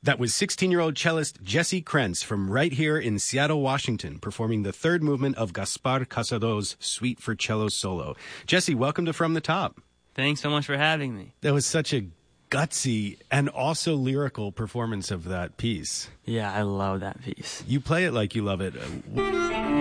That was 16-year-old cellist Jesse Krentz from right here in Seattle, Washington, performing the third movement of Gaspar Casado's Suite for Cello Solo. Jesse, welcome to From the Top. Thanks so much for having me. That was such a gutsy and also lyrical performance of that piece. Yeah, I love that piece. You play it like you love it.